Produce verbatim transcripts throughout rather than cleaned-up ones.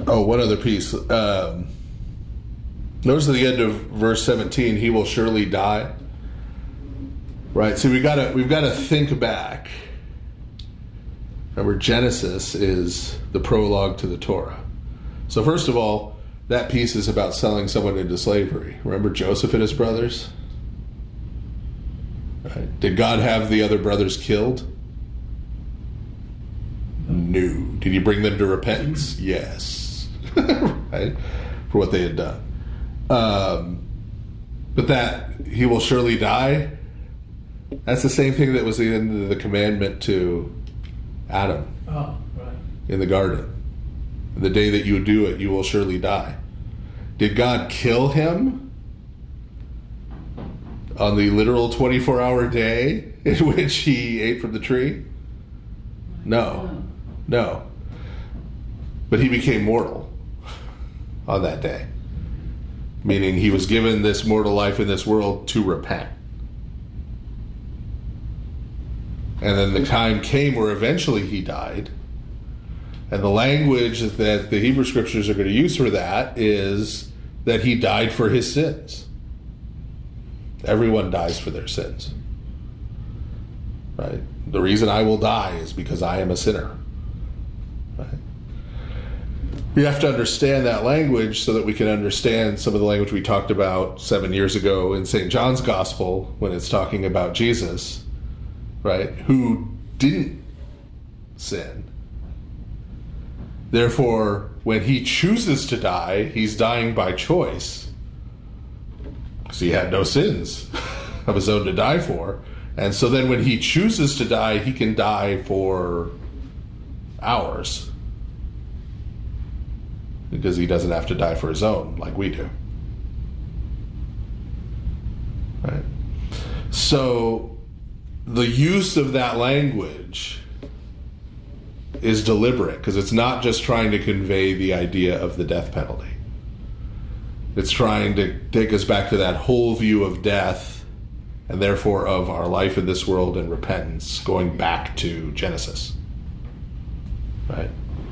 Oh, one other piece. Um, notice at the end of verse seventeen, he will surely die. Right. So we gotta we've got to think back. Remember, Genesis is the prologue to the Torah. So first of all, that piece is about selling someone into slavery. Remember Joseph and his brothers? Right. Did God have the other brothers killed? No. Did he bring them to repentance? Yes. Right? For what they had done. Um, but that he will surely die, that's the same thing that was in the commandment to Adam. Oh, right. In the garden. The day that you do it, you will surely die. Did God kill him on the literal twenty-four hour day in which he ate from the tree? No. No. But he became mortal on that day. Meaning he was given this mortal life in this world to repent. And then the time came where eventually he died. And the language that the Hebrew scriptures are going to use for that is that he died for his sins. Everyone dies for their sins. Right? The reason I will die is because I am a sinner. Right? We have to understand that language so that we can understand some of the language we talked about seven years ago in Saint John's Gospel when it's talking about Jesus, right, who didn't sin. Therefore, when he chooses to die, he's dying by choice because he had no sins of his own to die for. And so then when he chooses to die, he can die for ours because he doesn't have to die for his own like we do. Right? So the use of that language is deliberate because it's not just trying to convey the idea of the death penalty. It's trying to take us back to that whole view of death and therefore of our life in this world and repentance, going back to Genesis. Right?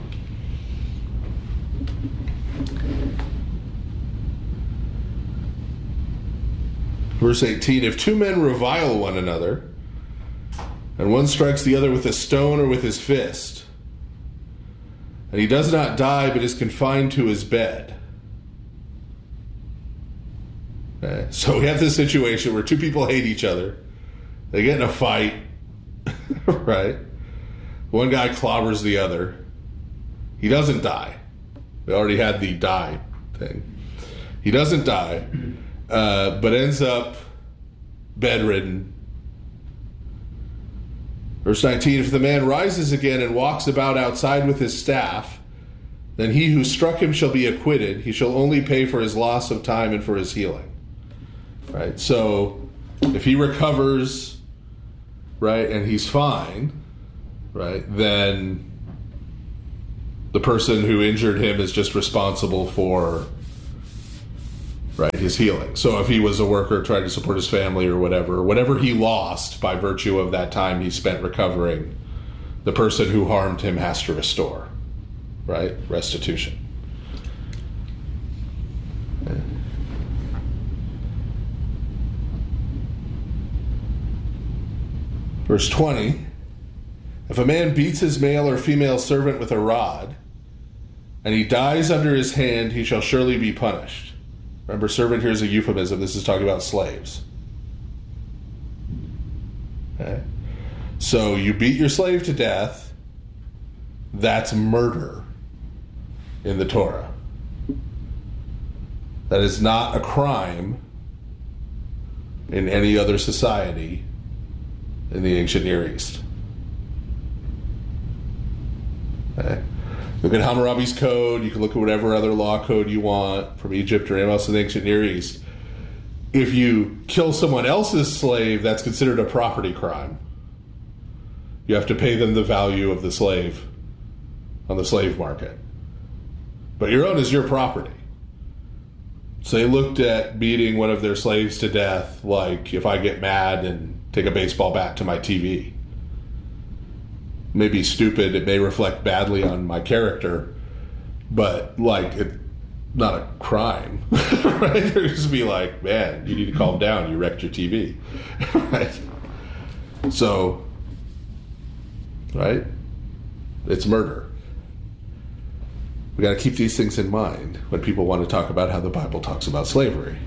Verse eighteen, if two men revile one another, and one strikes the other with a stone or with his fist, and he does not die but is confined to his bed. Okay. So we have this situation where two people hate each other. They get in a fight, right? One guy clobbers the other. He doesn't die. We already had the die thing. He doesn't die, uh, but ends up bedridden. Verse nineteen, if the man rises again and walks about outside with his staff, then he who struck him shall be acquitted. He shall only pay for his loss of time and for his healing. Right? So if he recovers, right, and he's fine, right, then the person who injured him is just responsible for, right, his healing. So if he was a worker trying to support his family or whatever, whatever he lost by virtue of that time he spent recovering, the person who harmed him has to restore, right? Restitution. Okay. Verse twenty, if a man beats his male or female servant with a rod, and he dies under his hand, he shall surely be punished. Remember, servant here is a euphemism. This is talking about slaves. Okay? So you beat your slave to death. That's murder in the Torah. That is not a crime in any other society in the ancient Near East. Okay? Look at Hammurabi's code. You can look at whatever other law code you want from Egypt or anywhere else in the ancient Near East. If you kill someone else's slave, that's considered a property crime. You have to pay them the value of the slave on the slave market. But your own is your property. So they looked at beating one of their slaves to death like if I get mad and take a baseball bat to my T V. It may be stupid, it may reflect badly on my character, but like it, not a crime, right? They're just be like, man, you need to calm down. You wrecked your T V, right? So, right? It's murder. We got to keep these things in mind when people want to talk about how the Bible talks about slavery.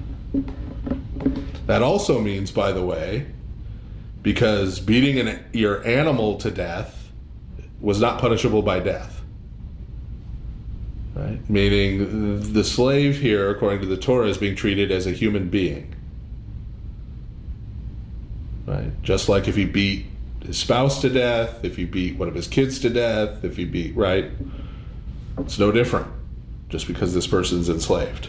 That also means, by the way, because beating an, your animal to death was not punishable by death. Right? Meaning the slave here, according to the Torah, is being treated as a human being. Right? Just like if he beat his spouse to death, if he beat one of his kids to death, if he beat, right? It's no different just because this person's enslaved.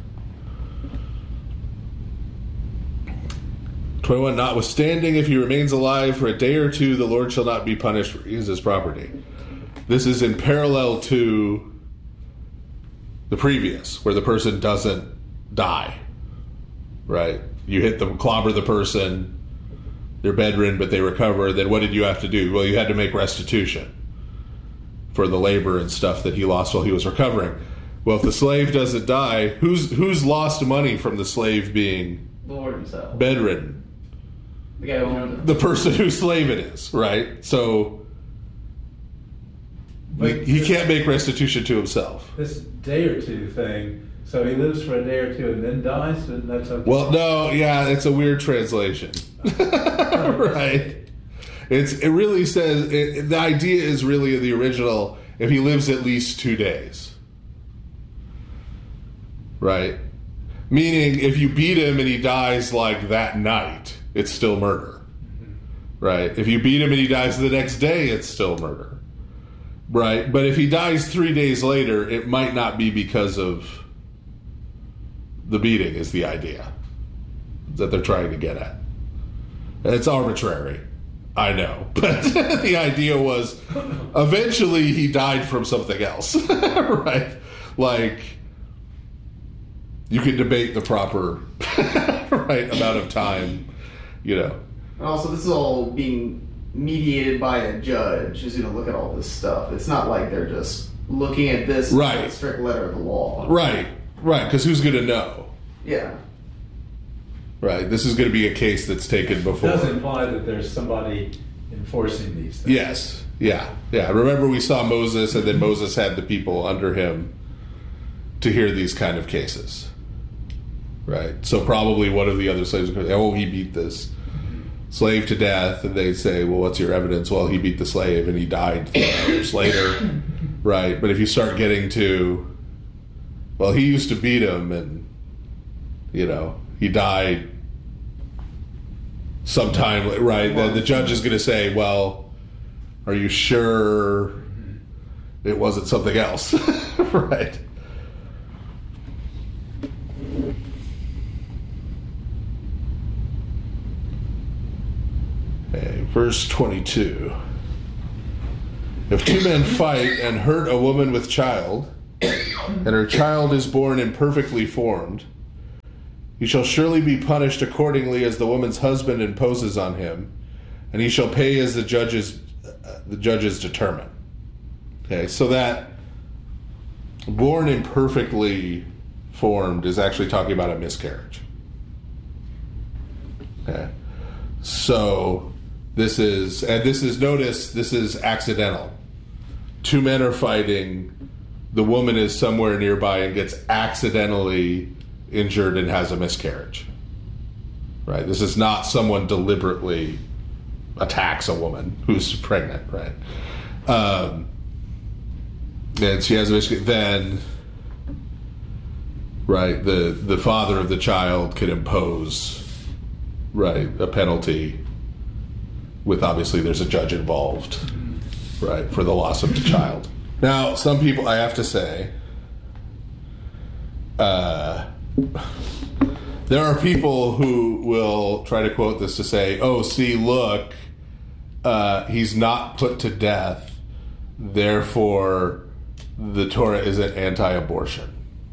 twenty-one, notwithstanding, if he remains alive for a day or two, the Lord shall not be punished for his property. This is in parallel to the previous, where the person doesn't die, right? You hit the, clobber the person, they're bedridden, but they recover. Then what did you have to do? Well, you had to make restitution for the labor and stuff that he lost while he was recovering. Well, if the slave doesn't die, who's who's lost money from the slave being the Lord himself, bedridden? The guy who owned it. The person whose slave it is, right? So But he this- can't make restitution to himself. This day or two thing, so he lives for a day or two and then dies, and that's okay. Well, no, yeah, it's a weird translation, right? It's it really says it, the idea is really in the original. If he lives at least two days, right? Meaning, if you beat him and he dies like that night, it's still murder, right? If you beat him and he dies the next day, it's still murder, right? But if he dies three days later, it might not be because of the beating. Is the idea that they're trying to get at? It's arbitrary, I know, but the idea was eventually he died from something else, right? Like, you can debate the proper right amount of time, you know. And also, this is all being mediated by a judge who's going to look at all this stuff. It's not like they're just looking at this Right. by the strict letter of the law. Right, right, because who's going to know? Yeah. Right, this is going to be a case that's taken It before. does imply that there's somebody enforcing these things. Yes, yeah, yeah. Remember, we saw Moses, and then Moses had the people under him to hear these kind of cases. Right, so probably one of the other slaves would go, oh, he beat this slave to death, and they'd say, well, what's your evidence? Well, he beat the slave, and he died three hours later. Right, but if you start getting to, well, he used to beat him, and, you know, he died sometime, right, then the judge is going to say, well, are you sure it wasn't something else? Right. Okay, verse twenty-two. If two men fight and hurt a woman with child, and her child is born imperfectly formed, he shall surely be punished accordingly as the woman's husband imposes on him, and he shall pay as the judges uh, the judges determine. Okay, so that born imperfectly formed is actually talking about a miscarriage. Okay, so this is, and this is, notice, this is accidental. Two men are fighting, the woman is somewhere nearby and gets accidentally injured and has a miscarriage. Right? This is not someone deliberately attacks a woman who's pregnant, right? Um, and she has a miscarriage, then, right, the, the father of the child could impose, right, a penalty with, obviously there's a judge involved, right, for the loss of the child. Now, some people, I have to say, uh, there are people who will try to quote this to say, oh, see, look, uh, he's not put to death, therefore the Torah isn't anti-abortion.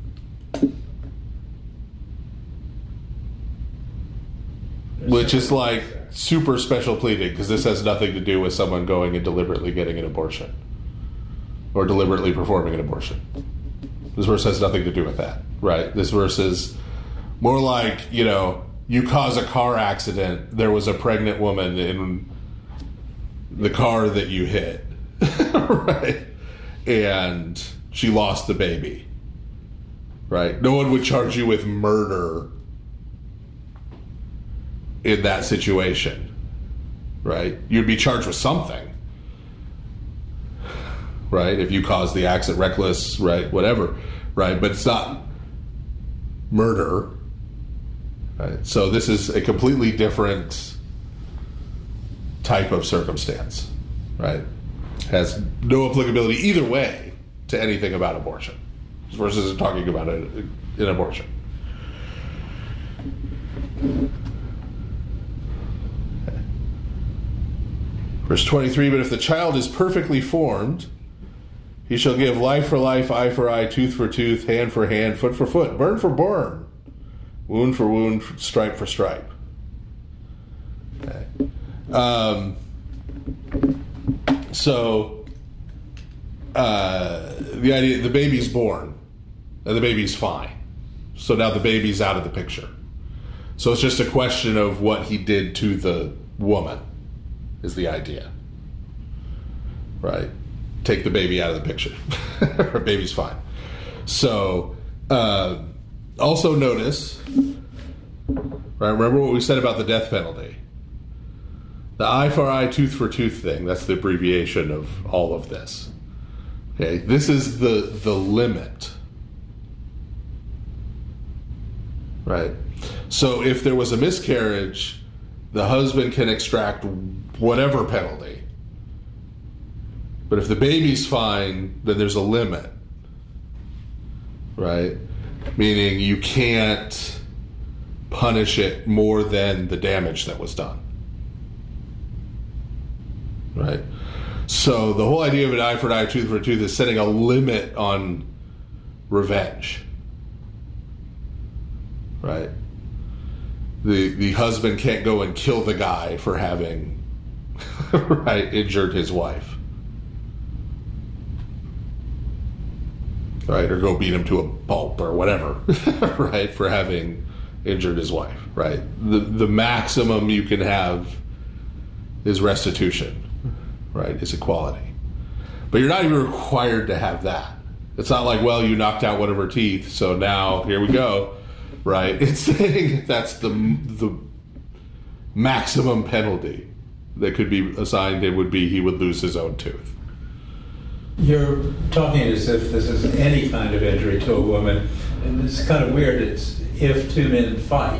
Which is like super special pleading, because this has nothing to do with someone going and deliberately getting an abortion. or deliberately performing an abortion. This verse has nothing to do with that, right? This verse is more like, you know, you cause a car accident, there was a pregnant woman in the car that you hit, right? And she lost the baby, right? No one would charge you with murder in that situation, right? You'd be charged with something, right? If you caused the accident, reckless, right? Whatever, right? But it's not murder, right? So this is a completely different type of circumstance, right? Has no applicability either way to anything about abortion. This verse isn't talking about an, an abortion. Okay. Verse twenty-three, but if the child is perfectly formed, he shall give life for life, eye for eye, tooth for tooth, hand for hand, foot for foot, burn for burn, wound for wound, stripe for stripe. Okay. Um, so, uh, the idea, the baby's born, and the baby's fine. So now the baby's out of the picture. So it's just a question of what he did to the woman, is the idea. Right? Take the baby out of the picture. Her baby's fine. So, uh, also notice, right, remember what we said about the death penalty. The eye for eye, tooth for tooth thing, that's the abbreviation of all of this. Okay, this is the, the limit. Right? So if there was a miscarriage, the husband can extract whatever penalty. But if the baby's fine, then there's a limit. Right? Meaning you can't punish it more than the damage that was done. Right? So the whole idea of an eye for an eye, tooth for a tooth is setting a limit on revenge. Right? The the husband can't go and kill the guy for having right injured his wife. Right? Or go beat him to a pulp or whatever, right? For having injured his wife, right? The the maximum you can have is restitution. Right, is equality. But you're not even required to have that. It's not like, well, you knocked out one of her teeth, so now here we go. Right? It's saying that's the the maximum penalty that could be assigned. It would be he would lose his own tooth. You're talking as if this is any kind of injury to a woman, and it's kind of weird. It's if two men fight.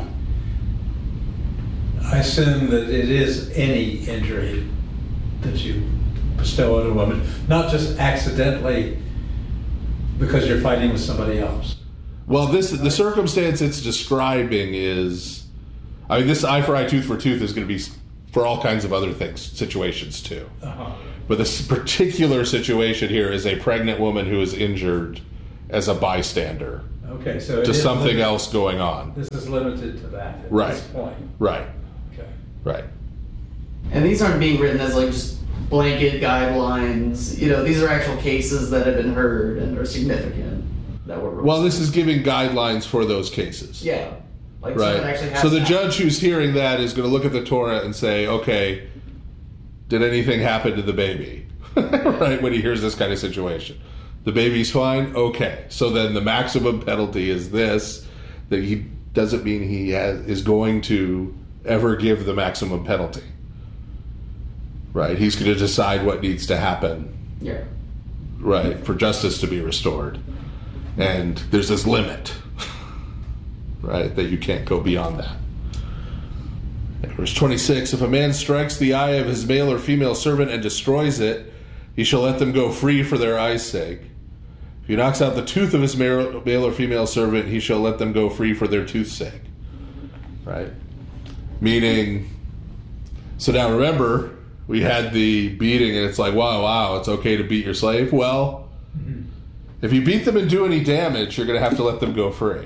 I assume that it is any injury that you bestow on a woman, not just accidentally because you're fighting with somebody else. Well, this the circumstance it's describing is, I mean, this eye for eye, tooth for tooth is going to be for all kinds of other things, situations too. Uh-huh. But this particular situation here is a pregnant woman who is injured as a bystander. Okay, so it to is something limited. else going on. This is limited to that at Right. this point. Right. Okay. Right. And these aren't being written as like just blanket guidelines. You know, these are actual cases that have been heard and are significant that were. Well, this is giving guidelines for those cases. Yeah, like someone actually Right. has So the that. judge who's hearing that is going to look at the Torah and say, okay, did anything happen to the baby? Right, when he hears this kind of situation. The baby's fine? Okay. So then the maximum penalty is this, that he doesn't mean he has, is going to ever give the maximum penalty. Right? He's going to decide what needs to happen. Yeah. Right, for justice to be restored. And there's this limit, right, that you can't go beyond that. Verse twenty-six, if a man strikes the eye of his male or female servant and destroys it, he shall let them go free for their eye's sake. If he knocks out the tooth of his male or female servant, he shall let them go free for their tooth's sake. Right? Meaning, so now remember, we had the beating and it's like, wow, wow, it's okay to beat your slave. Well, mm-hmm. if you beat them and do any damage, you're going to have to let them go free.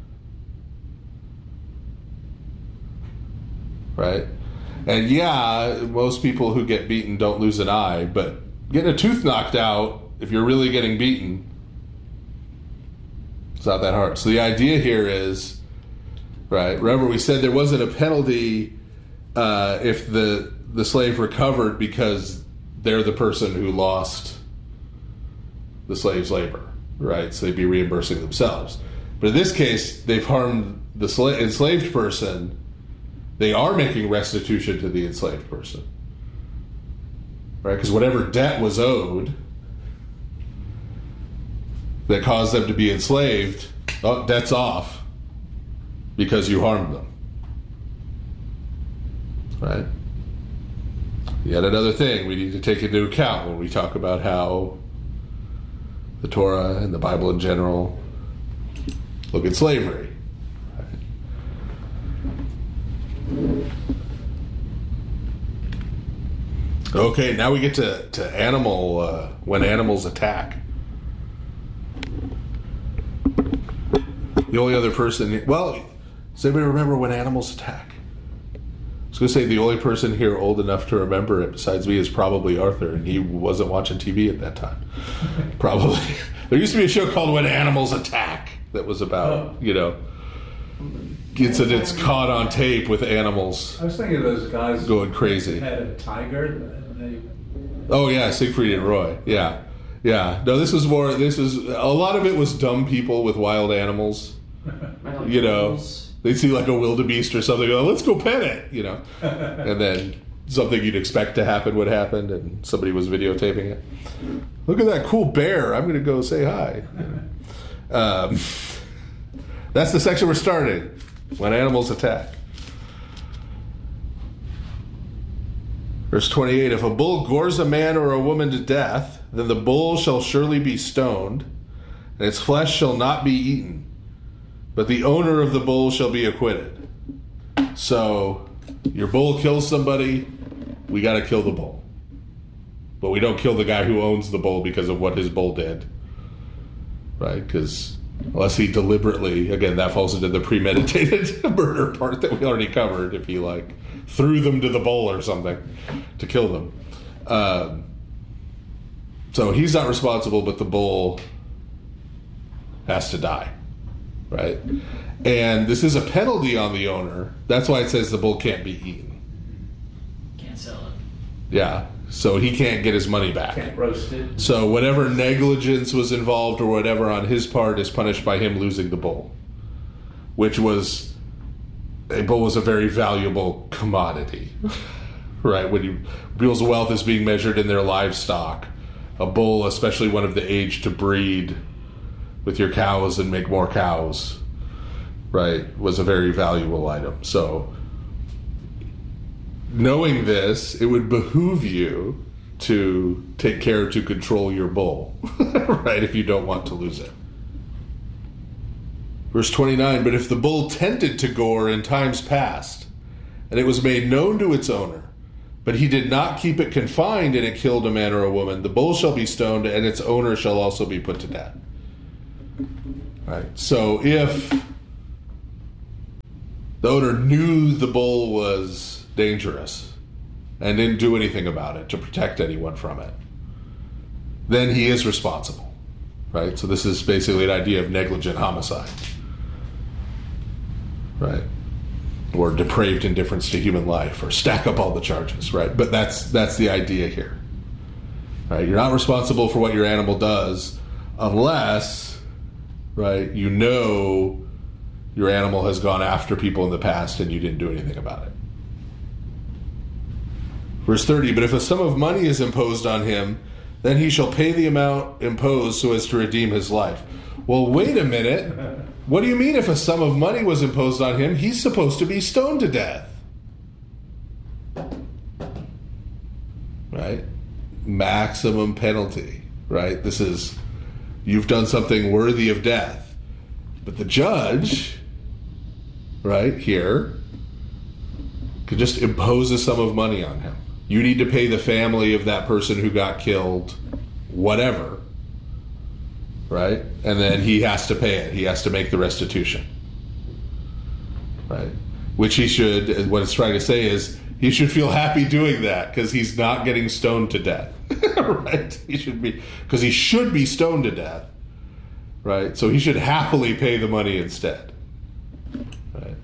Right? And yeah, most people who get beaten don't lose an eye, but getting a tooth knocked out if you're really getting beaten, it's not that hard. So the idea here is, right, remember we said there wasn't a penalty uh, if the, the slave recovered because they're the person who lost the slave's labor, right? So they'd be reimbursing themselves. But in this case, they've harmed the sla- enslaved person. They are making restitution to the enslaved person, right? Because whatever debt was owed that caused them to be enslaved, oh, debt's off because you harmed them, right? Yet another thing we need to take into account when we talk about how the Torah and the Bible in general look at slavery. Okay, now we get to, to animal, uh, when animals attack. The only other person, well, does anybody remember when animals attack? I was going to say the only person here old enough to remember it besides me is probably Arthur, and he wasn't watching T V at that time. Probably. There used to be a show called When Animals Attack that was about, oh. you know, incidents caught on tape with animals. I was thinking of those guys going crazy. Had a tiger. And they... Oh yeah, Siegfried and Roy. Yeah, yeah. No, this was more. This was a lot of it was dumb people with wild animals. You know, they'd see like a wildebeest or something. Go, let's go pet it. You know, and then something you'd expect to happen would happen, and somebody was videotaping it. Look at that cool bear. I'm going to go say hi. Um, that's the section we're starting. When animals attack. Verse twenty-eight, if a bull gores a man or a woman to death, then the bull shall surely be stoned, and its flesh shall not be eaten, but the owner of the bull shall be acquitted. So, your bull kills somebody, we got to kill the bull. But we don't kill the guy who owns the bull because of what his bull did. Right? Because unless he deliberately, again, that falls into the premeditated murder part that we already covered, if he like threw them to the bull or something to kill them. Um, so he's not responsible, but the bull has to die, right? And this is a penalty on the owner. That's why it says the bull can't be eaten. Can't sell it. Yeah. So he can't get his money back. Can't roast it. So whatever negligence was involved or whatever on his part is punished by him losing the bull, which was, a bull was a very valuable commodity, right? When you, people's wealth is being measured in their livestock, a bull, especially one of the age to breed with your cows and make more cows, right, was a very valuable item. So knowing this, it would behoove you to take care to control your bull, right, if you don't want to lose it. Verse twenty-nine, but if the bull tended to gore in times past, and it was made known to its owner, but he did not keep it confined and it killed a man or a woman, the bull shall be stoned and its owner shall also be put to death. Right. So if the owner knew the bull was dangerous and didn't do anything about it to protect anyone from it, then he is responsible, right? So this is basically an idea of negligent homicide, right? Or depraved indifference to human life, or stack up all the charges, right? But that's that's the idea here, right? You're not responsible for what your animal does unless, right, you know your animal has gone after people in the past and you didn't do anything about it. Verse thirty, but if a sum of money is imposed on him, then he shall pay the amount imposed so as to redeem his life. Well, wait a minute. What do you mean if a sum of money was imposed on him? He's supposed to be stoned to death. Right? Maximum penalty, right? This is, you've done something worthy of death. But the judge, right, here, could just impose a sum of money on him. You need to pay the family of that person who got killed, whatever, right? And then he has to pay it. He has to make the restitution, right? Which he should, what it's trying to say is, he should feel happy doing that because he's not getting stoned to death. Right? He should be, because he should be stoned to death. Right? So he should happily pay the money instead. Right?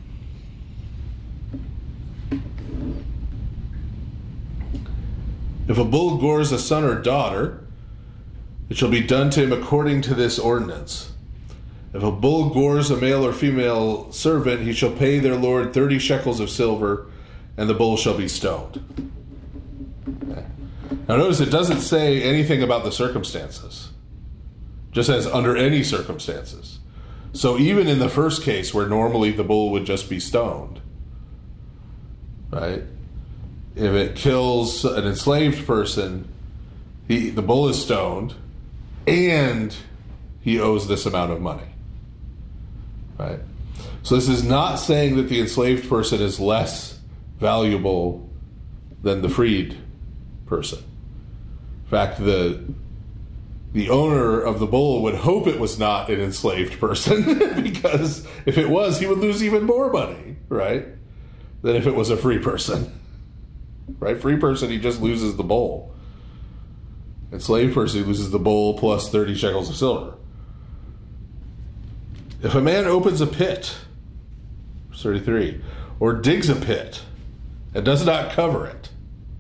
If a bull gores a son or daughter, it shall be done to him according to this ordinance. If a bull gores a male or female servant, he shall pay their lord thirty shekels of silver, and the bull shall be stoned. Okay. Now notice it doesn't say anything about the circumstances. It just says under any circumstances. So even in the first case where normally the bull would just be stoned, right? If it kills an enslaved person, he, the bull is stoned, and he owes this amount of money. Right? So this is not saying that the enslaved person is less valuable than the freed person. In fact, the the owner of the bull would hope it was not an enslaved person, because if it was, he would lose even more money, right? Than if it was a free person. Right? Free person, he just loses the bull. Enslaved person, he loses the bull plus thirty shekels of silver. If a man opens a pit, verse thirty-three, or digs a pit and does not cover it,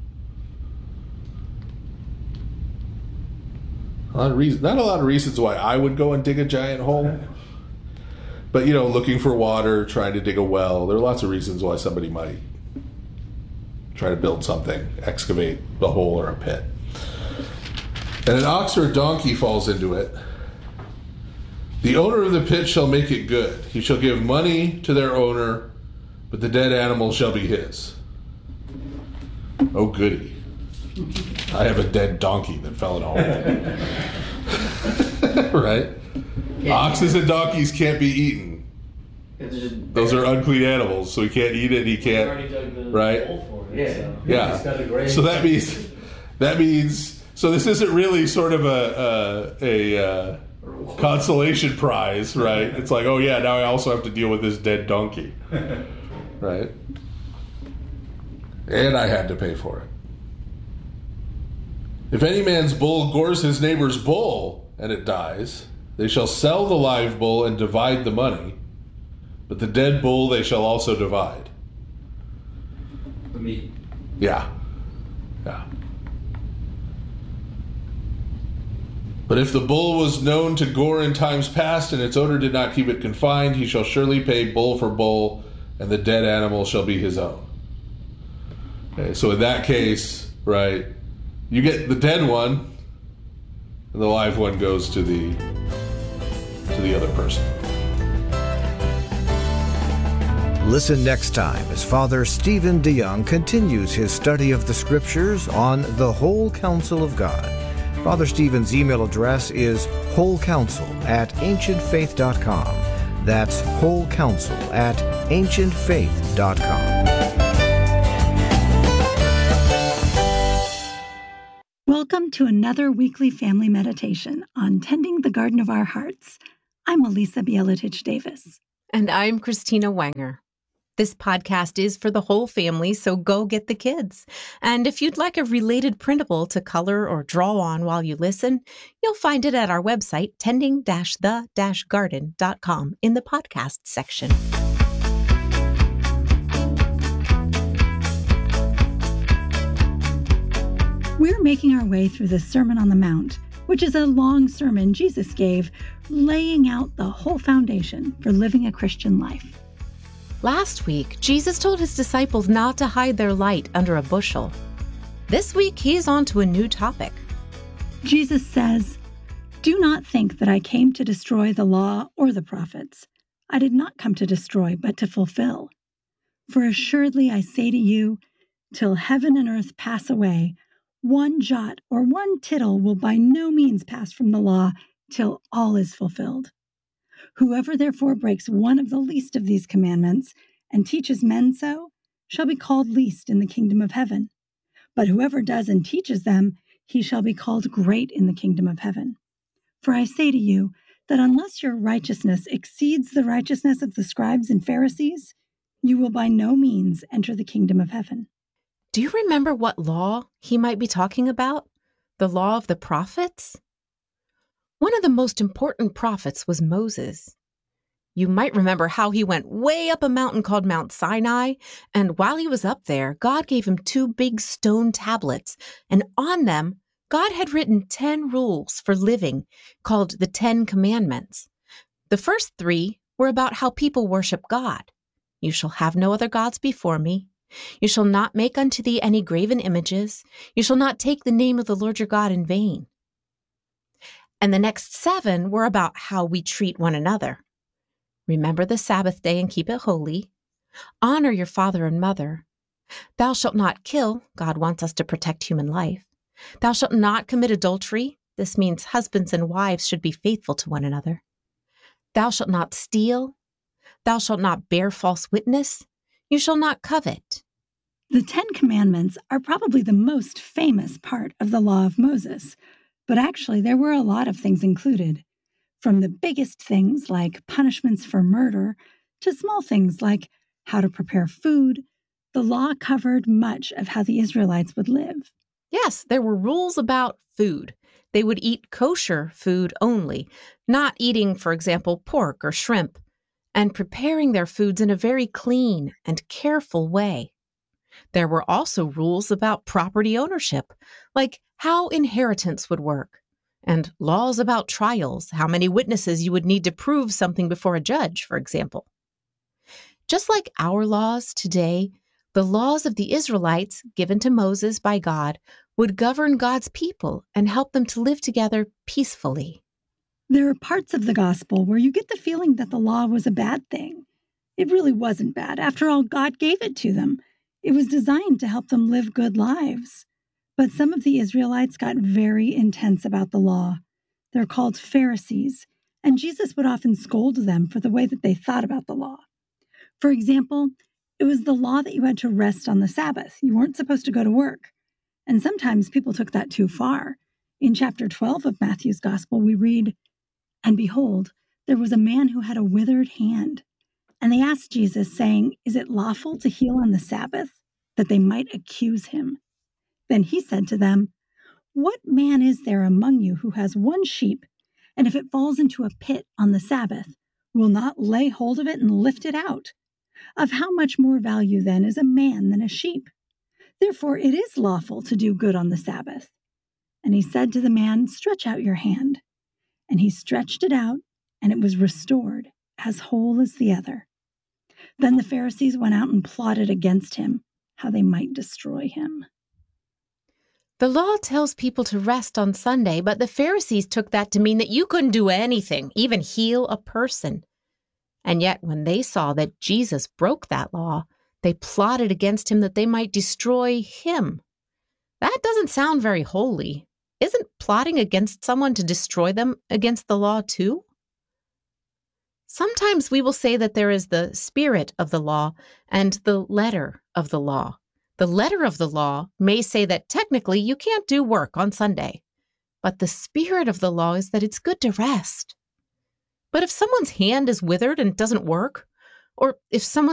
a lot of reasons, not a lot of reasons why I would go and dig a giant hole, but you know, looking for water, trying to dig a well, there are lots of reasons why somebody might try to build something, excavate a hole or a pit. And an ox or a donkey falls into it, the owner of the pit shall make it good. He shall give money to their owner, but the dead animal shall be his. Oh, goody. I have a dead donkey that fell in a hole. Right? Yeah. Oxes and donkeys can't be eaten. Those are unclean animals, so he can't eat it, he can't. already dug the Right? hole for it, Yeah. so. Yeah. It's got a grave. So that means, that means, so this isn't really sort of a, a, a uh, consolation prize, right? It's like, oh yeah, now I also have to deal with this dead donkey, right? And I had to pay for it. If any man's bull gores his neighbor's bull and it dies, they shall sell the live bull and divide the money, but the dead bull they shall also divide. The meat. Yeah. Yeah. But if the bull was known to gore in times past, and its owner did not keep it confined, he shall surely pay bull for bull, and the dead animal shall be his own. Okay, so in that case, right, you get the dead one, and the live one goes to the to the other person. Listen next time as Father Stephen DeYoung continues his study of the Scriptures on the whole counsel of God. Father Stephen's email address is wholecounsel at ancientfaith dot com. That's wholecounsel at ancientfaith dot com. Welcome to another weekly family meditation on Tending the Garden of Our Hearts. I'm Elisa Bielatich Davis. And I'm Christina Wanger. This podcast is for the whole family, so go get the kids. And if you'd like a related printable to color or draw on while you listen, you'll find it at our website, tending the garden dot com, in the podcast section. We're making our way through the Sermon on the Mount, which is a long sermon Jesus gave, laying out the whole foundation for living a Christian life. Last week, Jesus told his disciples not to hide their light under a bushel. This week, he's on to a new topic. Jesus says, "Do not think that I came to destroy the law or the prophets. I did not come to destroy, but to fulfill. For assuredly I say to you, till heaven and earth pass away, one jot or one tittle will by no means pass from the law till all is fulfilled. Whoever therefore breaks one of the least of these commandments and teaches men so shall be called least in the kingdom of heaven. But whoever does and teaches them, he shall be called great in the kingdom of heaven. For I say to you that unless your righteousness exceeds the righteousness of the scribes and Pharisees, you will by no means enter the kingdom of heaven." Do you remember what law he might be talking about? The law of the prophets? One of the most important prophets was Moses. You might remember how he went way up a mountain called Mount Sinai, and while he was up there, God gave him two big stone tablets, and on them, God had written ten rules for living called the Ten Commandments. The first three were about how people worship God. You shall have no other gods before me. You shall not make unto thee any graven images. You shall not take the name of the Lord your God in vain. And the next seven were about how we treat one another. Remember the Sabbath day and keep it holy. Honor your father and mother. Thou shalt not kill. God wants us to protect human life. Thou shalt not commit adultery. This means husbands and wives should be faithful to one another. Thou shalt not steal. Thou shalt not bear false witness. You shall not covet. The Ten Commandments are probably the most famous part of the Law of Moses, but actually there were a lot of things included. From the biggest things like punishments for murder to small things like how to prepare food, the law covered much of how the Israelites would live. Yes, there were rules about food. They would eat kosher food only, not eating, for example, pork or shrimp, and preparing their foods in a very clean and careful way. There were also rules about property ownership, like how inheritance would work, and laws about trials, how many witnesses you would need to prove something before a judge, for example. Just like our laws today, the laws of the Israelites given to Moses by God would govern God's people and help them to live together peacefully. There are parts of the gospel where you get the feeling that the law was a bad thing. It really wasn't bad. After all, God gave it to them. It was designed to help them live good lives. But some of the Israelites got very intense about the law. They're called Pharisees, and Jesus would often scold them for the way that they thought about the law. For example, it was the law that you had to rest on the Sabbath. You weren't supposed to go to work. And sometimes people took that too far. In chapter twelve of Matthew's Gospel, we read, "And behold, there was a man who had a withered hand. And they asked Jesus, saying, Is it lawful to heal on the Sabbath? That they might accuse him. Then he said to them, What man is there among you who has one sheep, and if it falls into a pit on the Sabbath, will not lay hold of it and lift it out? Of how much more value then is a man than a sheep? Therefore it is lawful to do good on the Sabbath. And he said to the man, Stretch out your hand. And he stretched it out, and it was restored, as whole as the other. Then the Pharisees went out and plotted against him, how they might destroy him." The law tells people to rest on Sunday, but the Pharisees took that to mean that you couldn't do anything, even heal a person. And yet, when they saw that Jesus broke that law, they plotted against him that they might destroy him. That doesn't sound very holy. Isn't plotting against someone to destroy them against the law too? Sometimes we will say that there is the spirit of the law and the letter of the law. The letter of the law may say that technically you can't do work on Sunday, but the spirit of the law is that it's good to rest. But if someone's hand is withered and doesn't work, or if someone